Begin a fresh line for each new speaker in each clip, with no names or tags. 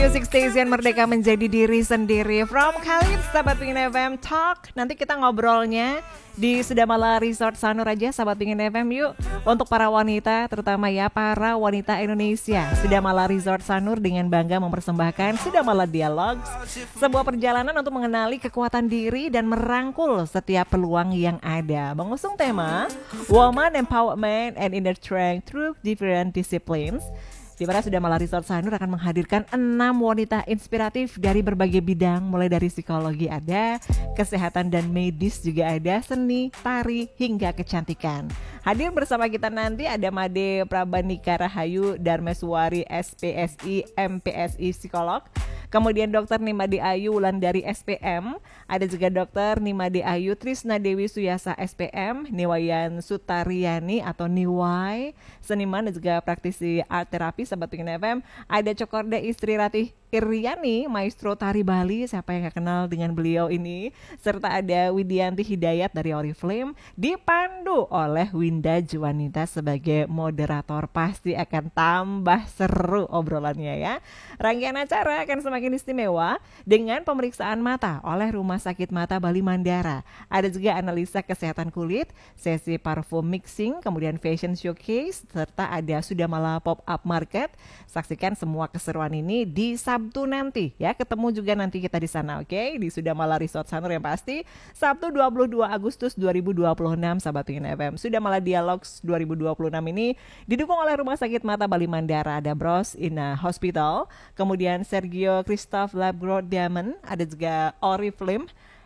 Music Station Merdeka menjadi diri sendiri. From Khalid, Sahabat Pingin FM Talk. Nanti kita ngobrolnya di Sudamala Resort Sanur aja, Sahabat Pingin FM yuk. Untuk para wanita, terutama ya para wanita Indonesia, Sudamala Resort Sanur dengan bangga mempersembahkan Sudamala Dialogues, sebuah perjalanan untuk mengenali kekuatan diri dan merangkul setiap peluang yang ada. Mengusung tema Woman Empowerment and Inner Strength Through Different Disciplines, di mana Sudamala Resort Sanur akan menghadirkan 6 wanita inspiratif dari berbagai bidang, mulai dari psikologi ada, kesehatan dan medis juga ada, seni, tari, hingga kecantikan. Hadir bersama kita nanti ada Made Prabanika Rahayu Darmeswari SPSI MPSI Psikolog, kemudian Dr. Nimade Ayu Wulandari SPM, ada juga Dr. Nimade Ayu Trisna Dewi Suyasa SPM, Niwayan Sutariani atau Niwai, seniman dan juga praktisi art terapi, Sahabat Pingin FM. Ada Cokorda Istri Ratih Iriani, maestro tari Bali, siapa yang gak kenal dengan beliau ini, serta ada Widianti Hidayat dari Oriflame, dipandu oleh Winda Juanita sebagai moderator. Pasti akan tambah seru obrolannya ya. Rangkaian acara akan semakin istimewa dengan pemeriksaan mata oleh Rumah Sakit Mata Bali Mandara. Ada juga analisa kesehatan kulit, sesi parfum mixing, kemudian fashion showcase, serta ada Sudamala Pop-up Market. Saksikan semua keseruan ini di Sabtu nanti ya. Ketemu juga nanti kita di sana, oke? Di Sudamala Resort Sanur yang pasti Sabtu 22 Agustus 2026, Sahabat Pingin FM. Sudamala Dialogues 2026 ini didukung oleh Rumah Sakit Mata Bali Mandara, ada Bros Ina Hospital, kemudian Sergio Christoph Labgrod Diamond, ada juga Oriflame,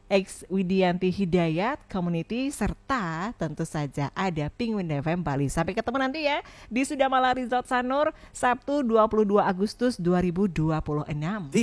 X Widianti Hidayat Community, serta tentu saja ada Penguin FM Bali. Sampai ketemu nanti ya di Sudamala Resort Sanur Sabtu 22 Agustus 2026.